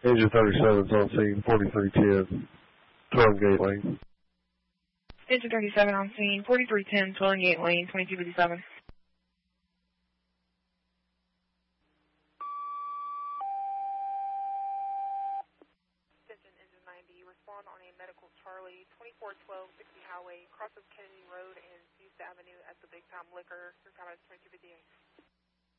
Engine 37's on scene, 4310, Twelling Gate Lane. Engine 37 on scene, 4310, Twelling Gate Lane, 2257. Engine 90, respond on a medical Charlie, 2412 60 Highway, crosses Kennedy Road and East Avenue at the Big Time Liquor. Your time is 2258.